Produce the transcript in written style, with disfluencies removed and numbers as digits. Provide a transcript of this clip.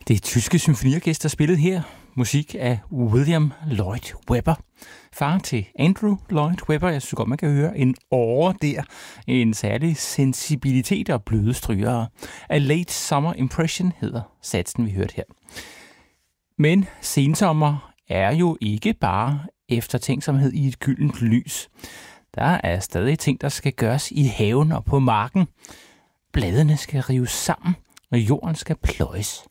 Det tyske symfoniorkester spillede her musik af William Lloyd Webber. Far til Andrew Lloyd Webber. Jeg synes godt, man kan høre en åre der. En særlig sensibilitet og bløde strygere. A Late Summer Impression hedder satsen, vi hørte her. Men sensommer er jo ikke bare eftertænksomhed i et gyldent lys. Der er stadig ting, der skal gøres i haven og på marken. Bladene skal rives sammen, og jorden skal pløjes.